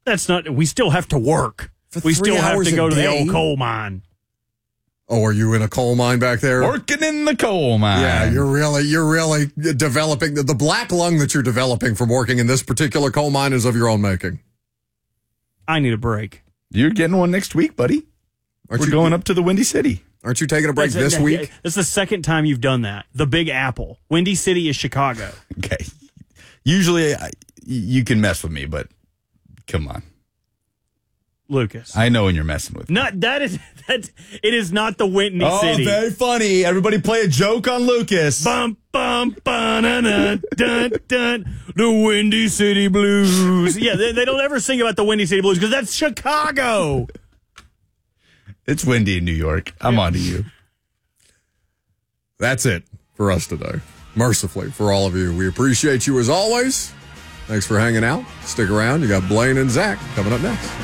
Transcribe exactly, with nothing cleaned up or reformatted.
That's not. We still have to work. For we still have to go to the old coal mine. Oh, are you in a coal mine back there? Working in the coal mine. Yeah, you're really, you're really developing the, the black lung that you're developing from working in this particular coal mine is of your own making. I need a break. You're getting one next week, buddy. Aren't We're you, going up to the Windy City. Aren't you taking a break That's, this week? This is the second time you've done that. The Big Apple. Windy City is Chicago. Okay. Usually I, you can mess with me, but come on. Lucas. I know when you're messing with me. Not, that is, that, it is not the Windy oh, City. Oh, very funny. Everybody play a joke on Lucas. Bum, bum, ba-na-na, dun, dun, the Windy City Blues. Yeah, they, they don't ever sing about the Windy City Blues because that's Chicago. It's windy in New York. I'm yeah. on to you. That's it for us today. Mercifully, for all of you. We appreciate you as always. Thanks for hanging out. Stick around. You got Blaine and Zach coming up next.